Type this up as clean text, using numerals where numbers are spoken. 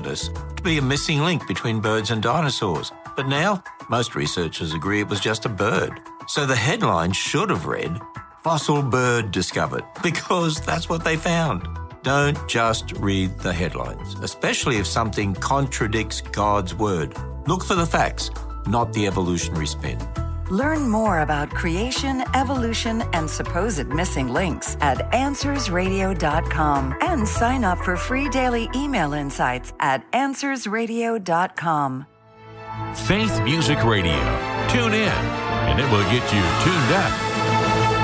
Indigenous to be a missing link between birds and dinosaurs. But now, most researchers agree it was just a bird. So the headline should have read, "Fossil bird discovered," because that's what they found. Don't just read the headlines, especially if something contradicts God's word. Look for the facts, not the evolutionary spin. Learn more about creation, evolution, and supposed missing links at AnswersRadio.com and sign up for free daily email insights at AnswersRadio.com. Faith Music Radio. Tune in, and it will get you tuned up